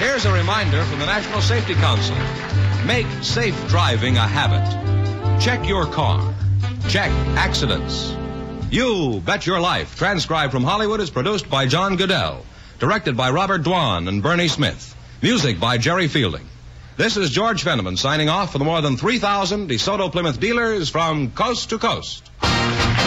Here's a reminder from the National Safety Council. Make safe driving a habit. Check your car. Check accidents. You Bet Your Life, transcribed from Hollywood, is produced by John Goodell. Directed by Robert Dwan and Bernie Smith. Music by Jerry Fielding. This is George Fenneman signing off for the more than 3,000 DeSoto Plymouth dealers from coast to coast.